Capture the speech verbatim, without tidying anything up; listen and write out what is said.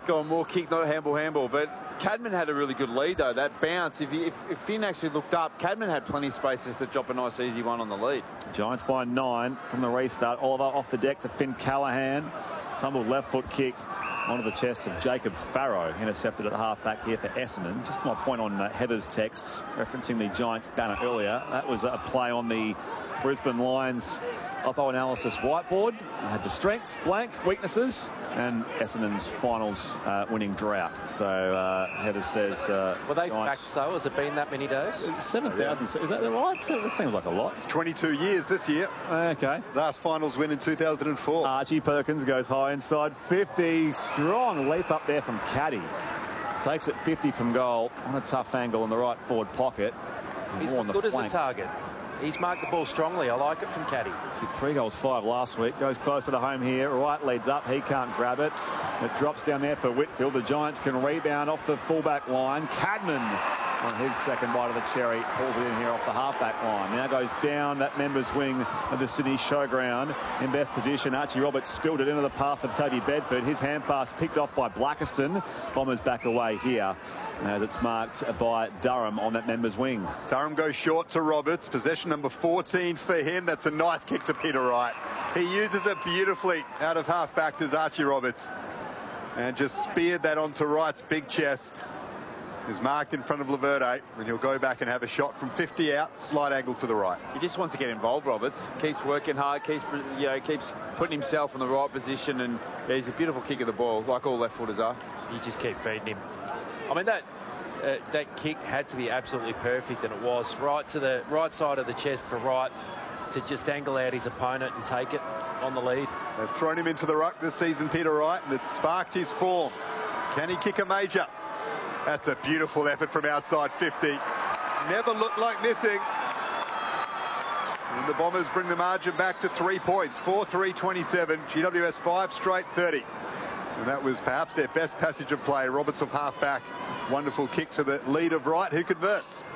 gone more kick, not a handball, handball. But Cadman had a really good lead, though. That bounce, if, he, if, if Finn actually looked up, Cadman had plenty of spaces to drop a nice, easy one on the lead. Giants by nine from the restart. Oliver off the deck to Finn Callaghan. Tumbled left foot kick onto the chest of Jacob Farrow, intercepted at half-back here for Essendon. Just my point on uh, Heather's texts, referencing the Giants banner earlier. That was a play on the Brisbane Lions Oppo analysis whiteboard. It had the strengths, blank, weaknesses, and Essendon's finals uh, winning drought. So uh, Heather says... Uh, Were they Giants, facts, though? Has it been that many days? seven thousand. Yeah. Is that right? That seems like a lot. It's twenty-two years this year. Okay. Last finals win in two thousand four. Archie Perkins goes high inside fifty. Strong leap up there from Caddy. Takes it fifty from goal on a tough angle in the right forward pocket. He's looked good flank. As a target. He's marked the ball strongly. I like it from Caddy. Three goals, five last week. Goes closer to home here. Right leads up. He can't grab it. It drops down there for Whitfield. The Giants can rebound off the fullback line. Cadman on his second bite of the cherry pulls it in here off the halfback line. Now goes down that members wing of the Sydney Showground in best position. Archie Roberts spilled it into the path of Toby Bedford. His hand pass picked off by Blackiston. Bombers back away here as it's marked by Durham on that members wing. Durham goes short to Roberts. Possession number fourteen for him. That's a nice kick to Peter Wright. He uses it beautifully out of halfback to Archie Roberts and just speared that onto Wright's big chest. Is marked in front of Laverde, and he'll go back and have a shot from fifty out, slight angle to the right. He just wants to get involved, Roberts. Keeps working hard, keeps you know, keeps putting himself in the right position, and yeah, he's a beautiful kick of the ball, like all left footers are. You just keep feeding him. I mean, that uh, that kick had to be absolutely perfect, and it was right to the right side of the chest for Wright to just angle out his opponent and take it on the lead. They've thrown him into the ruck this season, Peter Wright, and it's sparked his form. Can he kick a major? That's a beautiful effort from outside fifty. Never looked like missing. And the Bombers bring the margin back to three points. four three twenty-seven. G W S five straight thirty. And that was perhaps their best passage of play. Roberts of half-back. Wonderful kick to the lead of Wright, who converts.